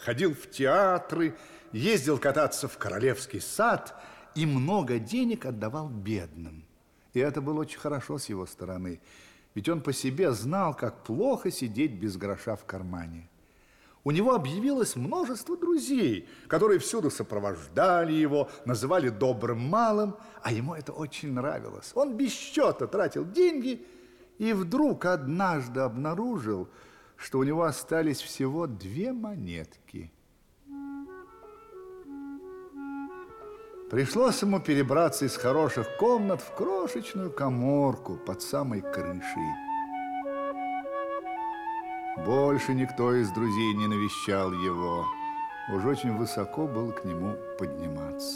ходил в театры, ездил кататься в Королевский сад и много денег отдавал бедным. И это было очень хорошо с его стороны, ведь он по себе знал, как плохо сидеть без гроша в кармане. У него объявилось множество друзей, которые всюду сопровождали его, называли добрым малым, а ему это очень нравилось. Он без счета тратил деньги и вдруг однажды обнаружил, что у него остались всего 2 монетки. Пришлось ему перебраться из хороших комнат в крошечную каморку под самой крышей. Больше никто из друзей не навещал его. Уж очень высоко было к нему подниматься.